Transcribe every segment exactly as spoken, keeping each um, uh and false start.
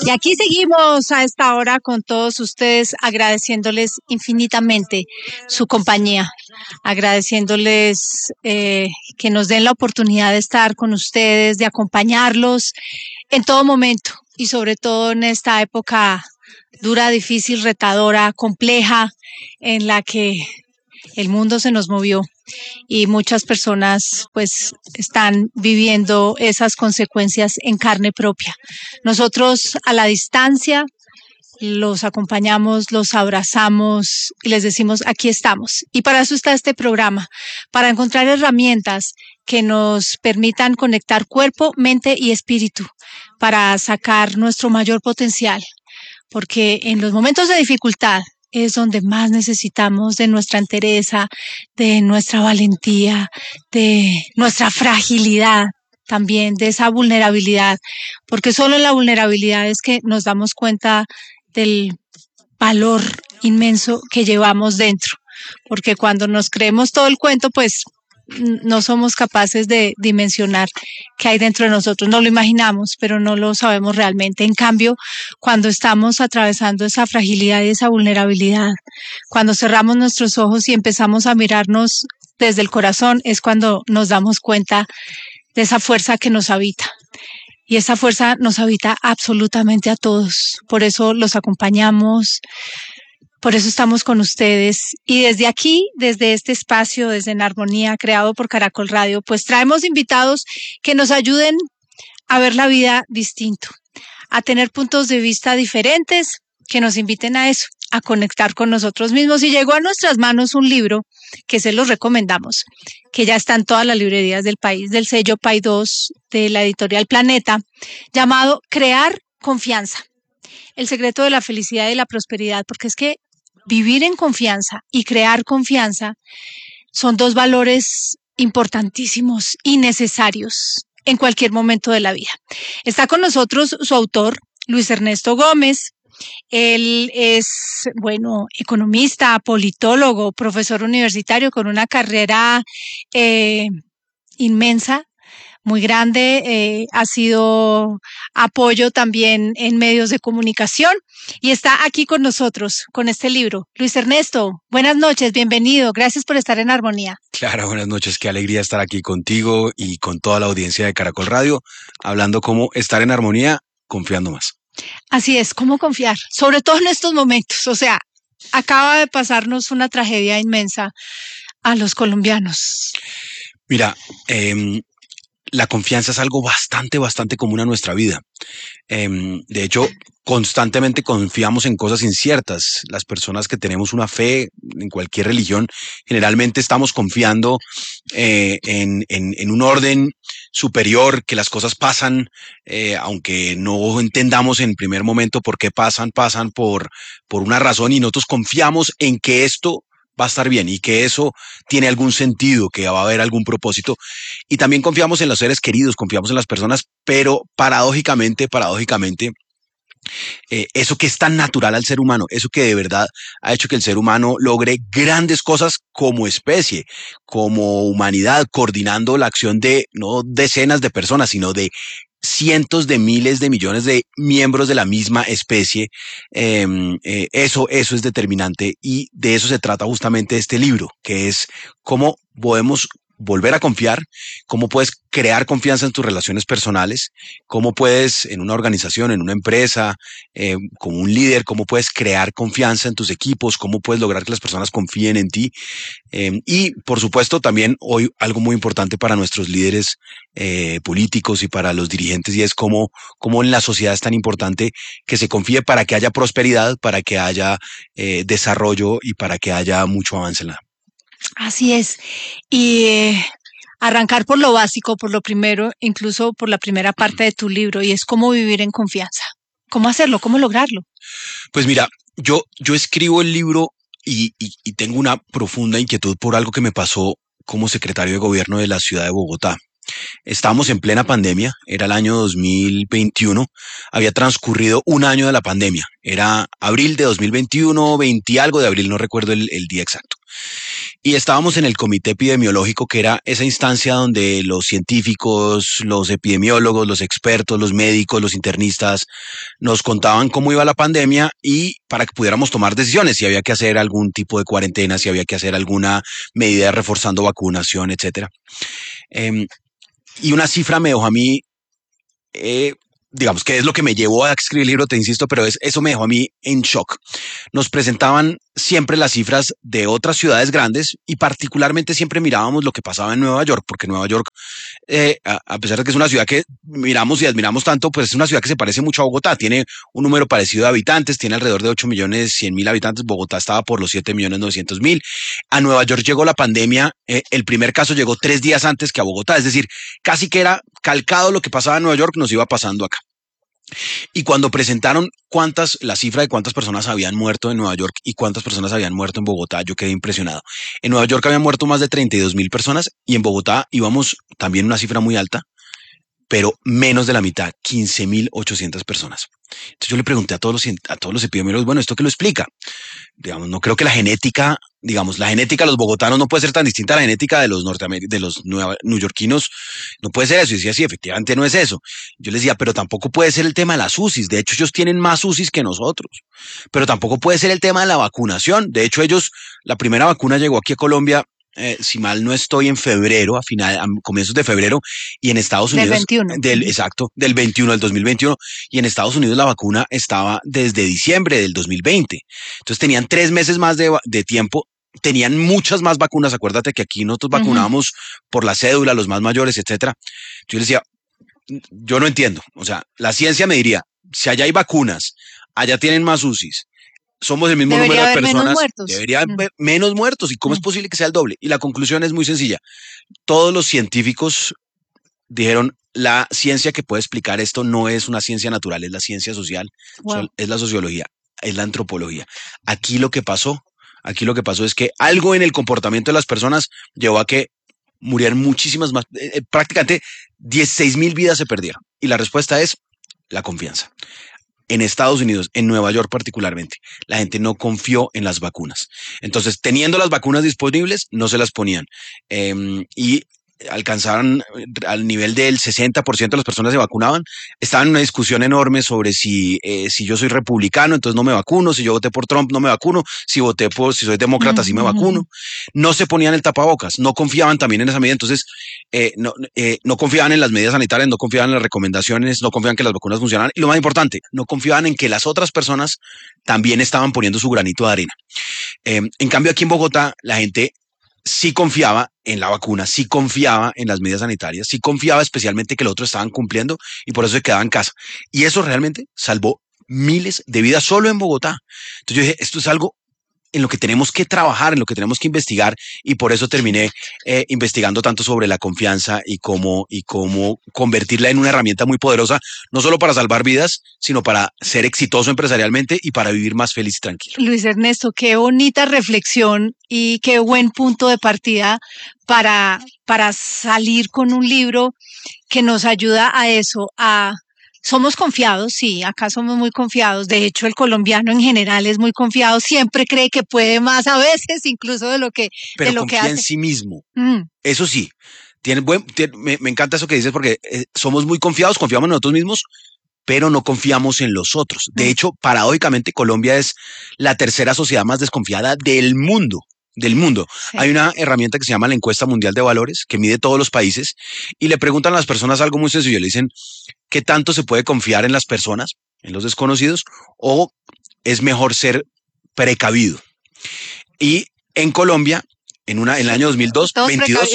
Y aquí seguimos a esta hora con todos ustedes, agradeciéndoles infinitamente su compañía, agradeciéndoles eh, que nos den la oportunidad de estar con ustedes, de acompañarlos en todo momento y sobre todo en esta época dura, difícil, retadora, compleja, en la que el mundo se nos movió y muchas personas pues están viviendo esas consecuencias en carne propia. Nosotros a la distancia los acompañamos, los abrazamos y les decimos aquí estamos. Y para eso está este programa, para encontrar herramientas que nos permitan conectar cuerpo, mente y espíritu para sacar nuestro mayor potencial, porque en los momentos de dificultad es donde más necesitamos de nuestra entereza, de nuestra valentía, de nuestra fragilidad, también de esa vulnerabilidad, porque solo en la vulnerabilidad es que nos damos cuenta del valor inmenso que llevamos dentro, porque cuando nos creemos todo el cuento, pues no somos capaces de dimensionar qué hay dentro de nosotros. No lo imaginamos, pero no lo sabemos realmente. En cambio, cuando estamos atravesando esa fragilidad y esa vulnerabilidad, cuando cerramos nuestros ojos y empezamos a mirarnos desde el corazón, es cuando nos damos cuenta de esa fuerza que nos habita. Y esa fuerza nos habita absolutamente a todos. Por eso los acompañamos. Por eso estamos con ustedes y desde aquí, desde este espacio, desde En Armonía, creado por Caracol Radio, pues traemos invitados que nos ayuden a ver la vida distinto, a tener puntos de vista diferentes, que nos inviten a eso, a conectar con nosotros mismos. Y llegó a nuestras manos un libro que se los recomendamos, que ya está en todas las librerías del país, del sello Paidós, de la editorial Planeta, llamado Crear Confianza, el secreto de la felicidad y la prosperidad, porque es que vivir en confianza y crear confianza son dos valores importantísimos y necesarios en cualquier momento de la vida. Está con nosotros su autor, Luis Ernesto Gómez. Él es, bueno, economista, politólogo, profesor universitario con una carrera eh, inmensa, muy grande, eh, ha sido apoyo también en medios de comunicación y está aquí con nosotros con este libro. Luis Ernesto, buenas noches, bienvenido, gracias por estar en Armonía. Claro, buenas noches, qué alegría estar aquí contigo y con toda la audiencia de Caracol Radio, hablando cómo estar en armonía, confiando más. Así es, cómo confiar, sobre todo en estos momentos, o sea, acaba de pasarnos una tragedia inmensa a los colombianos. Mira, eh, la confianza es algo bastante, bastante común a nuestra vida. Eh, de hecho, constantemente confiamos en cosas inciertas. Las personas que tenemos una fe en cualquier religión, generalmente estamos confiando eh, en, en, en un orden superior, que las cosas pasan, eh, aunque no entendamos en primer momento por qué pasan, pasan por, por una razón y nosotros confiamos en que esto va a estar bien y que eso tiene algún sentido, que va a haber algún propósito. Y también confiamos en los seres queridos, confiamos en las personas, pero paradójicamente, paradójicamente, eh, eso que es tan natural al ser humano, eso que de verdad ha hecho que el ser humano logre grandes cosas como especie, como humanidad, coordinando la acción de no decenas de personas, sino de cientos de miles de millones de miembros de la misma especie. Eh, eh, eso, eso es determinante y de eso se trata justamente este libro, que es cómo podemos volver a confiar, cómo puedes crear confianza en tus relaciones personales, cómo puedes en una organización, en una empresa, eh, como un líder, cómo puedes crear confianza en tus equipos, cómo puedes lograr que las personas confíen en ti. Eh, y por supuesto también hoy algo muy importante para nuestros líderes eh, políticos y para los dirigentes, y es cómo, cómo en la sociedad es tan importante que se confíe para que haya prosperidad, para que haya eh, desarrollo y para que haya mucho avance en la. Así es. Y eh, arrancar por lo básico, por lo primero, incluso por la primera parte de tu libro, y es cómo vivir en confianza. ¿Cómo hacerlo? ¿Cómo lograrlo? Pues mira, yo, yo escribo el libro y, y, y tengo una profunda inquietud por algo que me pasó como secretario de gobierno de la ciudad de Bogotá. Estábamos en plena pandemia, era el año dos mil veintiuno, había transcurrido un año de la pandemia, era abril de dos mil veintiuno, veinte algo de abril, no recuerdo el, el día exacto. Y estábamos en el comité epidemiológico, que era esa instancia donde los científicos, los epidemiólogos, los expertos, los médicos, los internistas nos contaban cómo iba la pandemia y para que pudiéramos tomar decisiones, si había que hacer algún tipo de cuarentena, si había que hacer alguna medida reforzando vacunación, etcétera. Eh, y una cifra me dejó a mí, eh, digamos que es lo que me llevó a escribir el libro, te insisto, pero es, eso me dejó a mí en shock. Nos presentaban siempre las cifras de otras ciudades grandes y particularmente siempre mirábamos lo que pasaba en Nueva York, porque Nueva York, eh, a, a pesar de que es una ciudad que miramos y admiramos tanto, pues es una ciudad que se parece mucho a Bogotá, tiene un número parecido de habitantes, tiene alrededor de ocho millones cien mil habitantes, Bogotá estaba por los siete millones novecientos mil. A Nueva York llegó la pandemia, eh, el primer caso llegó tres días antes que a Bogotá, es decir, casi que era calcado lo que pasaba en Nueva York, nos iba pasando acá. Y cuando presentaron cuántas, la cifra de cuántas personas habían muerto en Nueva York y cuántas personas habían muerto en Bogotá, yo quedé impresionado. En Nueva York habían muerto más de treinta y dos mil personas y en Bogotá íbamos también una cifra muy alta, pero menos de la mitad, quince mil ochocientas personas. Entonces yo le pregunté a todos los, a todos los epidemiólogos, bueno, ¿esto qué lo explica? Digamos, no creo que la genética, digamos, la genética de los bogotanos no puede ser tan distinta a la genética de los norteamericanos, de los neoyorquinos, no puede ser eso. Y decía, sí, efectivamente no es eso. Yo les decía, pero tampoco puede ser el tema de las U C Is. De hecho, ellos tienen más U C Is que nosotros. Pero tampoco puede ser el tema de la vacunación. De hecho, ellos, la primera vacuna llegó aquí a Colombia, eh, si mal no estoy, en febrero, a final, a comienzos de febrero, y en Estados Unidos, del veintiuno. Del, exacto, del veintiuno, del dos mil veintiuno, y en Estados Unidos la vacuna estaba desde diciembre del dos mil veinte. Entonces tenían tres meses más de, de tiempo, tenían muchas más vacunas. Acuérdate que aquí nosotros vacunábamos uh-huh. por la cédula, los más mayores, etcétera. Yo les decía, yo no entiendo, o sea, la ciencia me diría, si allá hay vacunas, allá tienen más U C Is, somos el mismo debería número de personas, menos muertos. debería haber mm. menos muertos. ¿Y cómo mm. es posible que sea el doble? Y la conclusión es muy sencilla. Todos los científicos dijeron, la ciencia que puede explicar esto no es una ciencia natural, es la ciencia social, wow. es la sociología, es la antropología. Aquí lo que pasó, aquí lo que pasó es que algo en el comportamiento de las personas llevó a que murieran muchísimas más, eh, prácticamente dieciséis mil vidas se perdieron. Y la respuesta es la confianza. En Estados Unidos, en Nueva York particularmente, la gente no confió en las vacunas. Entonces, teniendo las vacunas disponibles, no se las ponían. Eh, y alcanzaron al nivel del sesenta por ciento de las personas se vacunaban. Estaban en una discusión enorme sobre si, eh, si yo soy republicano, entonces no me vacuno, si yo voté por Trump, no me vacuno, si voté por, si soy demócrata, uh-huh. sí me vacuno. No se ponían el tapabocas, no confiaban también en esa medida, entonces eh, no, eh, no confiaban en las medidas sanitarias, no confiaban en las recomendaciones, no confiaban que las vacunas funcionaran, y lo más importante, no confiaban en que las otras personas también estaban poniendo su granito de arena. Eh, en cambio, aquí en Bogotá, la gente sí confiaba en la vacuna, sí confiaba en las medidas sanitarias, sí confiaba especialmente que los otros estaban cumpliendo y por eso se quedaba en casa. Y eso realmente salvó miles de vidas solo en Bogotá. Entonces yo dije, esto es algo en lo que tenemos que trabajar, en lo que tenemos que investigar, y por eso terminé eh, investigando tanto sobre la confianza y cómo, y cómo convertirla en una herramienta muy poderosa, no solo para salvar vidas, sino para ser exitoso empresarialmente y para vivir más feliz y tranquilo. Luis Ernesto, qué bonita reflexión y qué buen punto de partida para, para salir con un libro que nos ayuda a eso, a... Somos confiados, sí, acá somos muy confiados. De hecho, el colombiano en general es muy confiado, siempre cree que puede más a veces, incluso de lo que, Pero de lo confía que hace. en sí mismo. Mm. Eso sí, tiene buen, tiene, me, me encanta eso que dices porque eh, somos muy confiados, confiamos en nosotros mismos, pero no confiamos en los otros. De mm. hecho, paradójicamente, Colombia es la tercera sociedad más desconfiada del mundo. del mundo. Sí. Hay una herramienta que se llama la encuesta mundial de valores que mide todos los países y le preguntan a las personas algo muy sencillo. Le dicen, ¿qué tanto se puede confiar en las personas, en los desconocidos, o es mejor ser precavido? Y en Colombia, en, una, en el año dos mil dos, veintidós,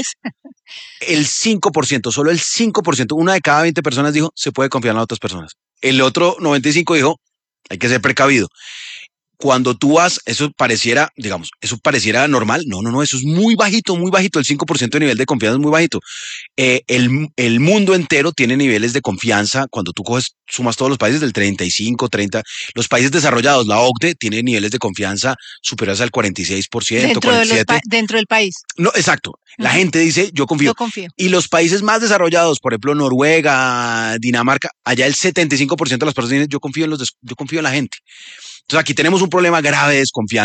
el cinco por ciento, solo el cinco por ciento, una de cada veinte personas dijo, se puede confiar en las otras personas. El otro noventa y cinco por ciento dijo, hay que ser precavido. Cuando tú vas, eso pareciera, digamos, eso pareciera normal. No, no, no, eso es muy bajito, muy bajito. El cinco por ciento de nivel de confianza es muy bajito. Eh, el, el mundo entero tiene niveles de confianza, cuando tú coges, sumas todos los países, del treinta y cinco, treinta. Los países desarrollados, la O C D E, tiene niveles de confianza superiores al cuarenta y seis por ciento, dentro cuarenta y siete por ciento. De dentro del país. No, exacto. La uh-huh. gente dice, yo confío. Yo confío. Y los países más desarrollados, por ejemplo, Noruega, Dinamarca, allá el setenta y cinco por ciento de las personas dicen, yo confío en los, yo confío en la gente. Entonces aquí tenemos un problema grave de desconfianza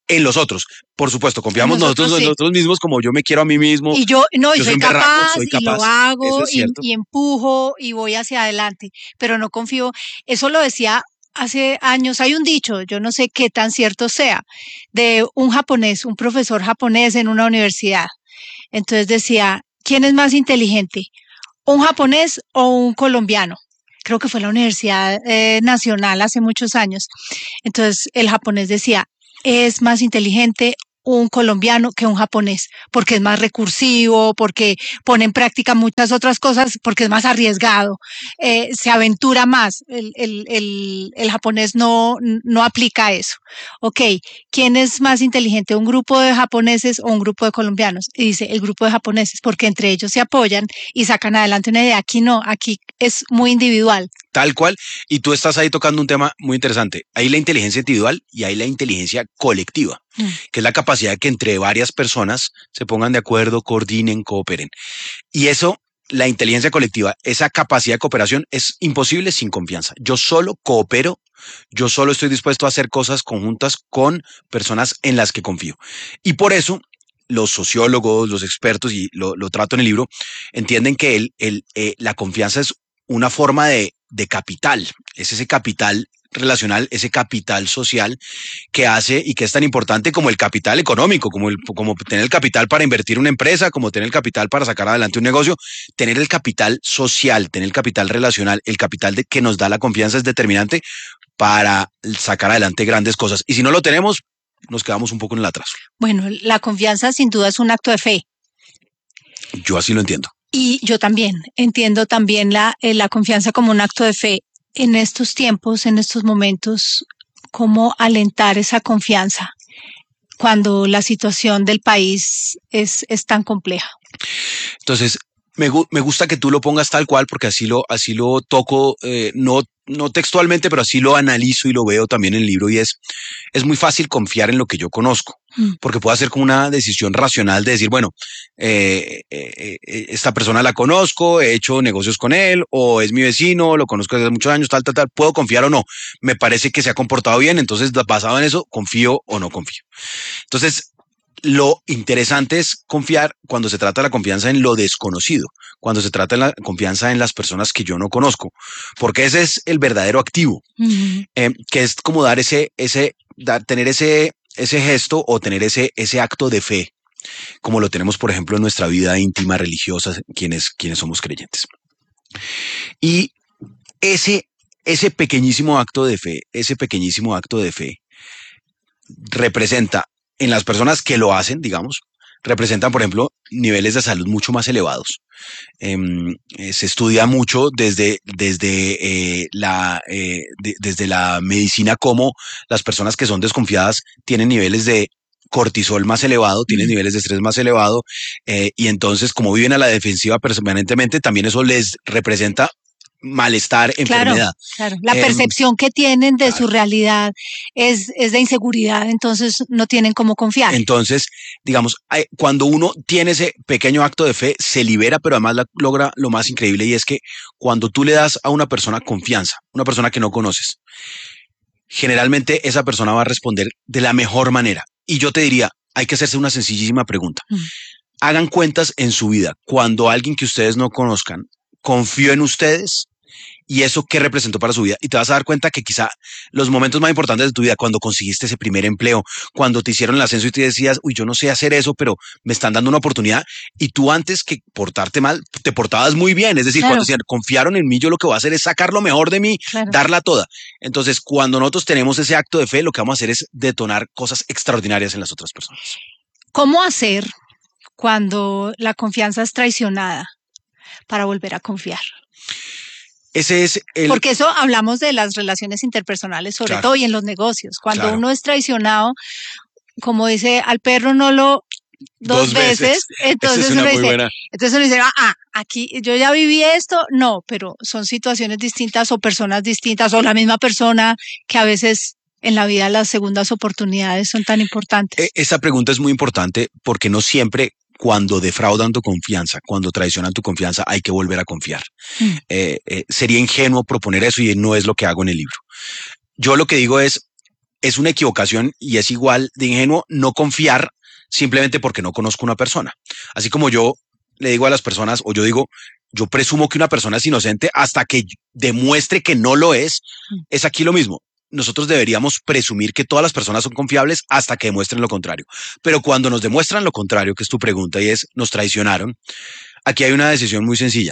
en los otros. Por supuesto, confiamos Nosotros, nosotros en sí. nosotros mismos, como yo me quiero a mí mismo. Y yo, no, y Yo soy soy un berraco, capaz, soy y lo capaz. Eso hago, es y, cierto. y empujo, y voy hacia adelante, pero no confío. Eso lo decía hace años. Hay un dicho, yo no sé qué tan cierto sea, de un japonés, un profesor japonés en una universidad. Entonces decía, ¿quién es más inteligente? ¿Un japonés o un colombiano? Creo que fue la Universidad eh, Nacional hace muchos años. Entonces el japonés decía, es más inteligente un colombiano que un japonés, porque es más recursivo, porque pone en práctica muchas otras cosas, porque es más arriesgado, eh, se aventura más. El, el, el, el japonés no, no aplica eso. Ok, ¿quién es más inteligente, un grupo de japoneses o un grupo de colombianos? Y dice, el grupo de japoneses, porque entre ellos se apoyan y sacan adelante una idea. Aquí no, aquí es muy individual. Tal cual, y tú estás ahí tocando un tema muy interesante. Hay la inteligencia individual y hay la inteligencia colectiva, mm. que es la capacidad de que entre varias personas se pongan de acuerdo, coordinen, cooperen. Y eso, la inteligencia colectiva, esa capacidad de cooperación es imposible sin confianza. Yo solo coopero, yo solo estoy dispuesto a hacer cosas conjuntas con personas en las que confío. Y por eso los sociólogos, los expertos, y lo, lo trato en el libro, entienden que el, el, eh, la confianza es una forma de, de capital, es ese capital relacional, ese capital social que hace y que es tan importante como el capital económico, como, el, como tener el capital para invertir en una empresa, como tener el capital para sacar adelante un negocio. Tener el capital social, tener el capital relacional, el capital de, que nos da la confianza es determinante para sacar adelante grandes cosas. Y si no lo tenemos, nos quedamos un poco en el atraso. Bueno, la confianza sin duda es un acto de fe. Yo así lo entiendo. Y yo también entiendo también la, eh, la confianza como un acto de fe. En estos tiempos, en estos momentos, ¿cómo alentar esa confianza cuando la situación del país es, es tan compleja? Entonces, me, me gusta que tú lo pongas tal cual, porque así lo, así lo toco, eh, no, no textualmente, pero así lo analizo y lo veo también en el libro, y es, es muy fácil confiar en lo que yo conozco, mm. porque puedo hacer como una decisión racional de decir, bueno, eh, eh, eh, esta persona la conozco, he hecho negocios con él, o es mi vecino, lo conozco desde muchos años, tal, tal, tal, puedo confiar o no, me parece que se ha comportado bien, entonces basado en eso, confío o no confío. Entonces, lo interesante es confiar cuando se trata de la confianza en lo desconocido, cuando se trata de la confianza en las personas que yo no conozco, porque ese es el verdadero activo, uh-huh. eh, que es como dar ese, ese, dar, tener ese, ese gesto o tener ese, ese acto de fe, como lo tenemos, por ejemplo, en nuestra vida íntima religiosa, quienes, quienes somos creyentes. Y ese, ese pequeñísimo acto de fe, ese pequeñísimo acto de fe representa en las personas que lo hacen, digamos, representan, por ejemplo, niveles de salud mucho más elevados. Eh, eh, se estudia mucho desde, desde, eh, la, eh, de, desde la medicina cómo las personas que son desconfiadas tienen niveles de cortisol más elevado, tienen mm. niveles de estrés más elevado, eh, y entonces como viven a la defensiva permanentemente, también eso les representa malestar, enfermedad. Claro, claro. La eh, percepción que tienen de claro. su realidad es, es de inseguridad, entonces no tienen cómo confiar. Entonces, digamos, cuando uno tiene ese pequeño acto de fe, se libera, pero además la, logra lo más increíble, y es que cuando tú le das a una persona confianza, una persona que no conoces, generalmente esa persona va a responder de la mejor manera. Y yo te diría, hay que hacerse una sencillísima pregunta. Mm. Hagan cuentas en su vida. Cuando alguien que ustedes no conozcan confió en ustedes, y eso qué representó para su vida, y te vas a dar cuenta que quizá los momentos más importantes de tu vida, cuando conseguiste ese primer empleo, cuando te hicieron el ascenso y te decías, uy, yo no sé hacer eso, pero me están dando una oportunidad, y tú antes que portarte mal, te portabas muy bien, es decir, claro. cuando decían, confiaron en mí, yo lo que voy a hacer es sacar lo mejor de mí, claro. darla toda. Entonces, cuando nosotros tenemos ese acto de fe, lo que vamos a hacer es detonar cosas extraordinarias en las otras personas. ¿Cómo hacer cuando la confianza es traicionada para volver a confiar? Ese es el... Porque eso hablamos de las relaciones interpersonales, sobre claro. todo, y en los negocios. Cuando claro. uno es traicionado, como dice, al perro no lo dos, dos veces, veces, entonces es uno muy dice, buena. entonces uno dice, ah, aquí yo ya viví esto, no, pero son situaciones distintas o personas distintas o la misma persona que a veces en la vida las segundas oportunidades son tan importantes. Esa pregunta es muy importante porque no siempre cuando defraudan tu confianza, cuando traicionan tu confianza, hay que volver a confiar. Mm. Eh, eh, sería ingenuo proponer eso y no es lo que hago en el libro. Yo lo que digo es, es una equivocación y es igual de ingenuo no confiar simplemente porque no conozco una persona. Así como yo le digo a las personas, o yo digo, yo presumo que una persona es inocente hasta que demuestre que no lo es, es aquí lo mismo. Nosotros deberíamos presumir que todas las personas son confiables hasta que demuestren lo contrario. Pero cuando nos demuestran lo contrario, que es tu pregunta y es, nos traicionaron, aquí hay una decisión muy sencilla.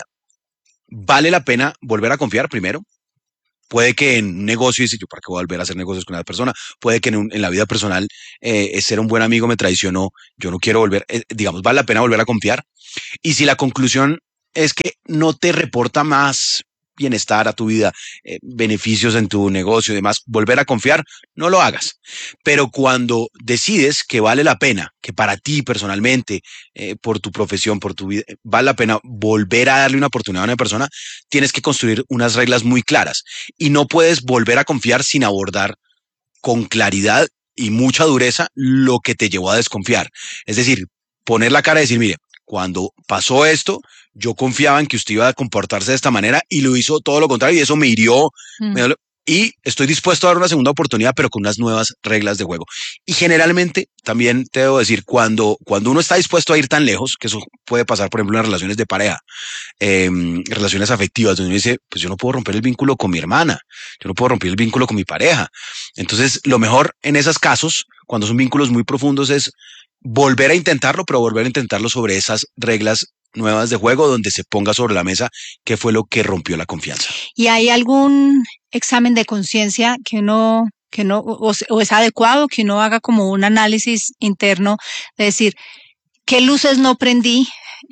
¿Vale la pena volver a confiar primero? Puede que en un negocio, dice yo, ¿para qué voy a volver a hacer negocios con una persona? Puede que en, un, en la vida personal, eh, ser un buen amigo me traicionó, yo no quiero volver, eh, digamos, ¿vale la pena volver a confiar? Y si la conclusión es que no te reporta más bienestar a tu vida, eh, beneficios en tu negocio y demás, volver a confiar, no lo hagas. Pero cuando decides que vale la pena, que para ti personalmente, eh, por tu profesión, por tu vida, vale la pena volver a darle una oportunidad a una persona, tienes que construir unas reglas muy claras y no puedes volver a confiar sin abordar con claridad y mucha dureza lo que te llevó a desconfiar. Es decir, poner la cara y decir, mire, cuando pasó esto, yo confiaba en que usted iba a comportarse de esta manera y lo hizo todo lo contrario y eso me hirió. Mm. Me y estoy dispuesto a dar una segunda oportunidad, pero con unas nuevas reglas de juego. Y generalmente, también te debo decir, cuando, cuando uno está dispuesto a ir tan lejos, que eso puede pasar, por ejemplo, en las relaciones de pareja, eh, relaciones afectivas, donde uno dice, pues yo no puedo romper el vínculo con mi hermana, yo no puedo romper el vínculo con mi pareja. Entonces, lo mejor en esos casos, cuando son vínculos muy profundos, es volver a intentarlo, pero volver a intentarlo sobre esas reglas nuevas de juego donde se ponga sobre la mesa qué fue lo que rompió la confianza. ¿Y hay algún examen de conciencia que uno, que no, o, o es adecuado que uno haga como un análisis interno de decir, qué luces no prendí,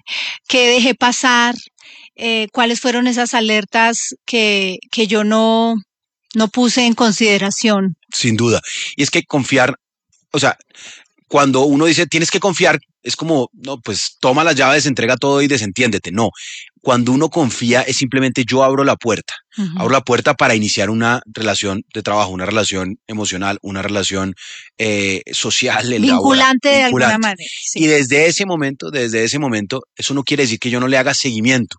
qué dejé pasar, eh, cuáles fueron esas alertas que, que yo no, no puse en consideración? Sin duda. Y es que confiar, o sea, cuando uno dice tienes que confiar, es como, no, pues toma las llaves, entrega todo y desentiéndete. No, cuando uno confía es simplemente yo abro la puerta. Uh-huh. Abro la puerta para iniciar una relación de trabajo, una relación emocional, una relación eh, social. Vinculante de alguna manera. Sí. Y desde ese momento, desde ese momento, eso no quiere decir que yo no le haga seguimiento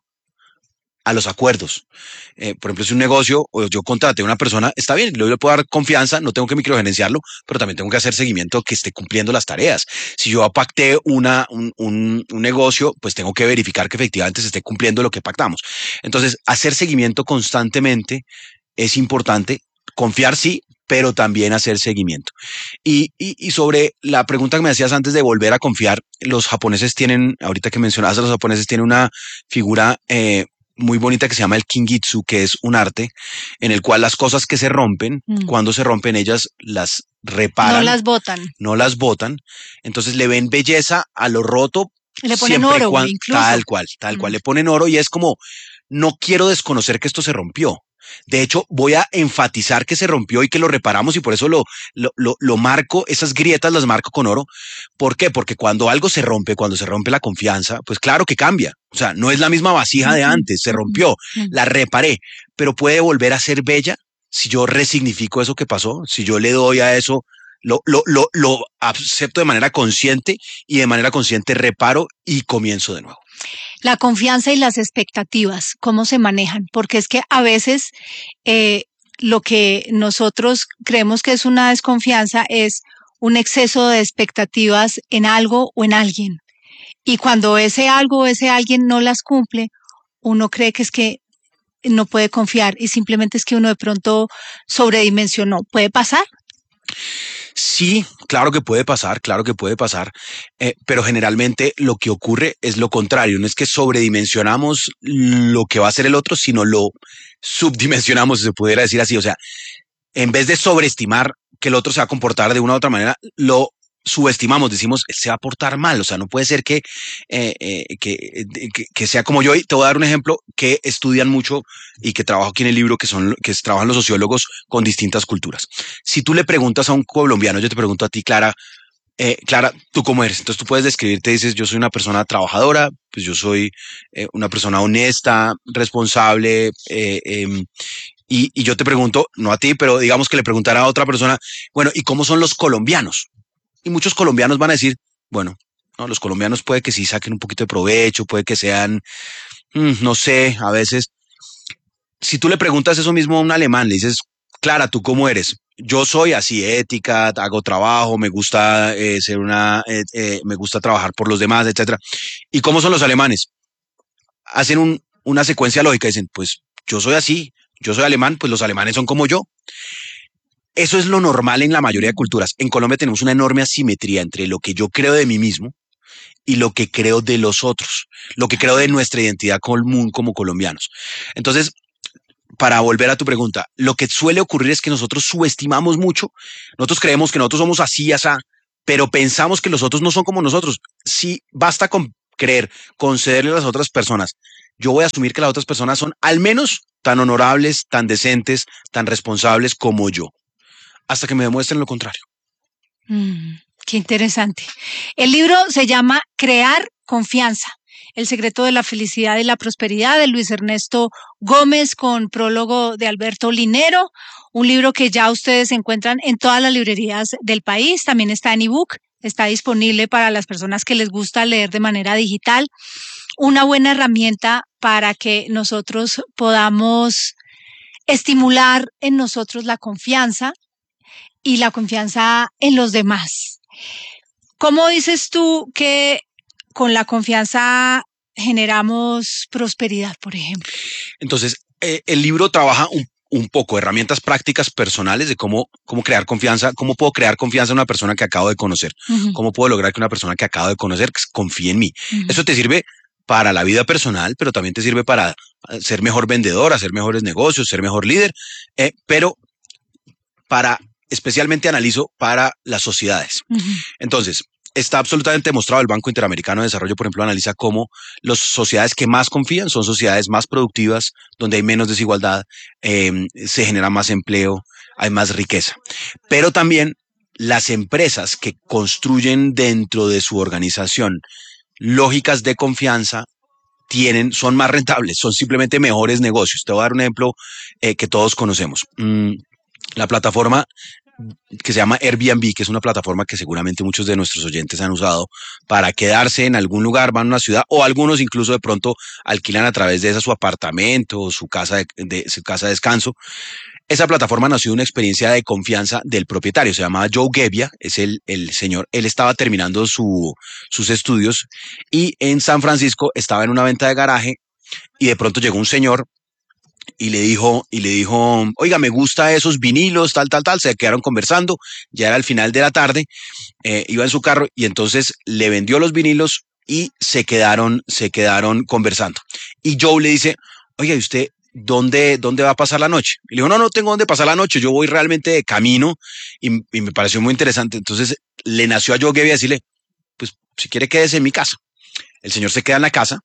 a los acuerdos. Eh, por ejemplo, si un negocio o yo contraté a una persona, está bien, yo le puedo dar confianza, no tengo que microgerenciarlo, pero también tengo que hacer seguimiento que esté cumpliendo las tareas. Si yo pacté una, un, un, un negocio, pues tengo que verificar que efectivamente se esté cumpliendo lo que pactamos. Entonces, hacer seguimiento constantemente es importante, confiar sí, pero también hacer seguimiento. Y, y, y sobre la pregunta que me hacías antes de volver a confiar, los japoneses tienen, ahorita que mencionabas, los japoneses tienen una figura eh, muy bonita que se llama el Kingitsu, que es un arte en el cual las cosas que se rompen, mm. cuando se rompen ellas las reparan. No las botan. No las botan. Entonces le ven belleza a lo roto. Le ponen oro, cuando, incluso. Tal cual, tal mm. cual. Le ponen oro y es como, no quiero desconocer que esto se rompió. De hecho, voy a enfatizar que se rompió y que lo reparamos y por eso lo, lo, lo, lo marco, esas grietas las marco con oro. ¿Por qué? Porque cuando algo se rompe, cuando se rompe la confianza, pues claro que cambia. O sea, no es la misma vasija de antes, se rompió, la reparé, pero puede volver a ser bella si yo resignifico eso que pasó, si yo le doy a eso, lo, lo, lo, lo acepto de manera consciente y de manera consciente reparo y comienzo de nuevo. La confianza y las expectativas, ¿cómo se manejan? Porque es que a veces eh, lo que nosotros creemos que es una desconfianza es un exceso de expectativas en algo o en alguien. Y cuando ese algo o ese alguien no las cumple, uno cree que es que no puede confiar y simplemente es que uno de pronto sobredimensionó. ¿Puede pasar? Sí, claro que puede pasar, claro que puede pasar, eh, pero generalmente lo que ocurre es lo contrario, no es que sobredimensionamos lo que va a hacer el otro, sino lo subdimensionamos, si se pudiera decir así, o sea, en vez de sobreestimar que el otro se va a comportar de una u otra manera, lo subestimamos, decimos, él se va a portar mal, o sea, no puede ser que, eh, eh, que, que, que sea como yo. Y te voy a dar un ejemplo que estudian mucho y que trabajo aquí en el libro, que son que trabajan los sociólogos con distintas culturas. Si tú le preguntas a un colombiano, yo te pregunto a ti, Clara, eh, Clara, ¿tú cómo eres? Entonces tú puedes describirte, dices, yo soy una persona trabajadora, pues yo soy eh, una persona honesta, responsable, eh, eh, y, y yo te pregunto, no a ti, pero digamos que le preguntara a otra persona, bueno, ¿y cómo son los colombianos? Y muchos colombianos van a decir, bueno, no, los colombianos puede que sí saquen un poquito de provecho, puede que sean, mmm, no sé, a veces. Si tú le preguntas eso mismo a un alemán, le dices, Clara, ¿tú cómo eres? yo soy así, ética, hago trabajo, me gusta eh, ser una, eh, eh, me gusta trabajar por los demás, etcétera. ¿Y cómo son los alemanes? Hacen un, una secuencia lógica, dicen, pues yo soy así, yo soy alemán, pues los alemanes son como yo. Eso es lo normal en la mayoría de culturas. En Colombia tenemos una enorme asimetría entre lo que yo creo de mí mismo y lo que creo de los otros, lo que creo de nuestra identidad común como colombianos. Entonces, para volver a tu pregunta, lo que suele ocurrir es que nosotros subestimamos mucho, nosotros creemos que nosotros somos así, así, pero pensamos que los otros no son como nosotros. Sí, basta con creer, concederle a las otras personas. Yo voy a asumir que las otras personas son al menos tan honorables, tan decentes, tan responsables como yo, hasta que me demuestren lo contrario. Mm, qué interesante. El libro se llama Crear Confianza, el secreto de la felicidad y la prosperidad, de Luis Ernesto Gómez, con prólogo de Alberto Linero, un libro que ya ustedes encuentran en todas las librerías del país, también está en ebook, está disponible para las personas que les gusta leer de manera digital, una buena herramienta para que nosotros podamos estimular en nosotros la confianza y la confianza en los demás. ¿Cómo dices tú que con la confianza generamos prosperidad, por ejemplo? Entonces, eh, el libro trabaja un, un poco herramientas prácticas personales de cómo, cómo crear confianza, cómo puedo crear confianza en una persona que acabo de conocer, uh-huh. Cómo puedo lograr que una persona que acabo de conocer confíe en mí. Uh-huh. Eso te sirve para la vida personal, pero también te sirve para ser mejor vendedor, hacer mejores negocios, ser mejor líder, eh, pero para, especialmente analizo para las sociedades. Uh-huh. Entonces, está absolutamente demostrado, el Banco Interamericano de Desarrollo, por ejemplo, analiza cómo las sociedades que más confían son sociedades más productivas, donde hay menos desigualdad, eh, se genera más empleo, hay más riqueza. Pero también las empresas que construyen dentro de su organización lógicas de confianza tienen, son más rentables, son simplemente mejores negocios. Te voy a dar un ejemplo eh, que todos conocemos. Mm, la plataforma que se llama Airbnb, que es una plataforma que seguramente muchos de nuestros oyentes han usado para quedarse en algún lugar, van a una ciudad, o algunos incluso de pronto alquilan a través de esa su apartamento o su casa de, de, su casa de descanso. Esa plataforma nació de una experiencia de confianza del propietario, se llamaba Joe Gebbia, es el, el señor, él estaba terminando su, sus estudios y en San Francisco estaba en una venta de garaje y de pronto llegó un señor y le dijo, y le dijo, oiga, me gusta esos vinilos, tal, tal, tal, se quedaron conversando, ya era el final de la tarde, eh, iba en su carro y entonces le vendió los vinilos y se quedaron, se quedaron conversando. Y Joe le dice, oiga, ¿y usted dónde, dónde va a pasar la noche? Y le dijo, no, no tengo dónde pasar la noche, yo voy realmente de camino y, y me pareció muy interesante. Entonces le nació a Joe Gebbia decirle, pues si quiere quédese en mi casa. El señor se queda en la casa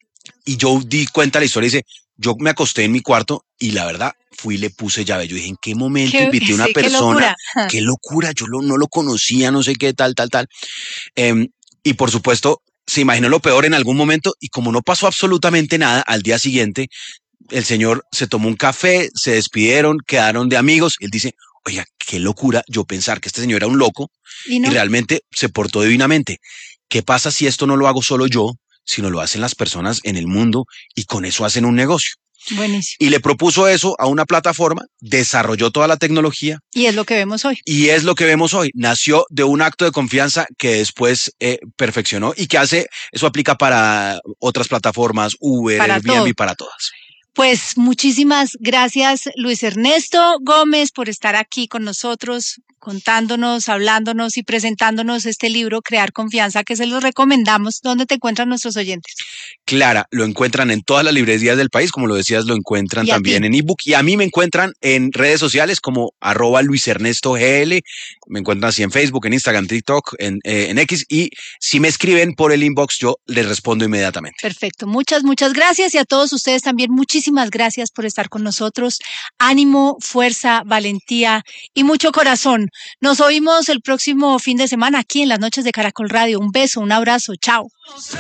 y Joe di cuenta la historia y dice, yo me acosté en mi cuarto y la verdad fui y le puse llave. Yo dije, ¿en qué momento qué, invité a una sí, persona? Qué locura. Qué locura, yo lo, no lo conocía, no sé qué, tal, tal, tal. Eh, y por supuesto, se imaginó lo peor en algún momento y como no pasó absolutamente nada, al día siguiente, el señor se tomó un café, se despidieron, quedaron de amigos. Él dice, oiga, qué locura yo pensar que este señor era un loco y, no. y realmente se portó divinamente. ¿Qué pasa si esto no lo hago solo yo, sino lo hacen las personas en el mundo y con eso hacen un negocio? Buenísimo. Y le propuso eso a una plataforma, desarrolló toda la tecnología. Y es lo que vemos hoy. Y es lo que vemos hoy. Nació de un acto de confianza que después eh, perfeccionó y que hace, eso aplica para otras plataformas, Uber, para Airbnb, todo. Para todas. Pues muchísimas gracias, Luis Ernesto Gómez, por estar aquí con nosotros, contándonos, hablándonos y presentándonos este libro, Crear Confianza, que se los recomendamos. ¿Dónde te encuentran nuestros oyentes? Clara, lo encuentran en todas las librerías del país, como lo decías, lo encuentran también en ebook. Y a mí me encuentran en redes sociales como arroba Luis Ernesto G L, me encuentran así en Facebook, en Instagram, TikTok, en, eh, en X, y si me escriben por el inbox, yo les respondo inmediatamente. Perfecto, muchas, muchas gracias, y a todos ustedes también muchísimas gracias por estar con nosotros. Ánimo, fuerza, valentía y mucho corazón. Nos oímos el próximo fin de semana aquí en las noches de Caracol Radio. Un beso, un abrazo, chao.